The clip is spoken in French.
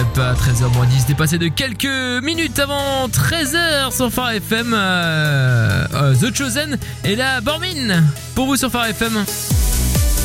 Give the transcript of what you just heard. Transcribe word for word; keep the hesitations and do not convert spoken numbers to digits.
Up à treize heures moins dix. T'es passé de quelques minutes avant treize heures sur Phare F M. Euh, euh, The Chosen et la Bormine pour vous sur Phare F M.